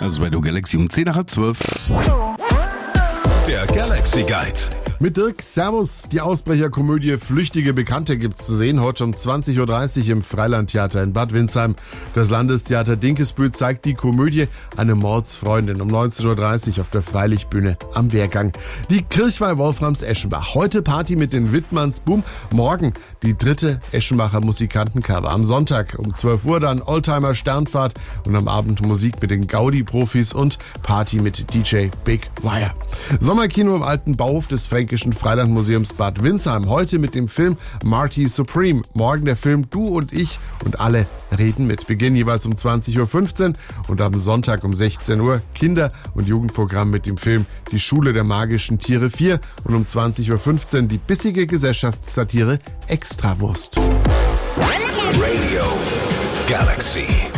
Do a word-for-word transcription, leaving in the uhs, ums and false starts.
Also bei der Galaxy um zehn nach halb zwölf. Der Galaxy Guide. Mit Dirk, Servus. Die Ausbrecherkomödie Flüchtige Bekannte gibt's zu sehen. Heute um zwanzig Uhr dreißig im Freilandtheater in Bad Windsheim. Das Landestheater Dinkelsbühl zeigt die Komödie Eine Mordsfreundin um neunzehn Uhr dreißig auf der Freilichtbühne am Wehrgang. Die Kirchweih Wolframs Eschenbach. Heute Party mit den Wittmanns Boom. Morgen die dritte Eschenbacher Musikantencover. Am Sonntag um zwölf Uhr dann Oldtimer Sternfahrt und am Abend Musik mit den Gaudi-Profis und Party mit D J Big Wire. Sommerkino im alten Bauhof des Fränkischen Freilandmuseums Bad Windsheim. Heute mit dem Film Marty Supreme. Morgen der Film Du und ich und alle reden mit. Beginn jeweils um zwanzig Uhr fünfzehn und am Sonntag um sechzehn Uhr Kinder- und Jugendprogramm mit dem Film Die Schule der magischen Tiere vier und um zwanzig Uhr fünfzehn die bissige Gesellschaftssatire Extrawurst. Radio Galaxy.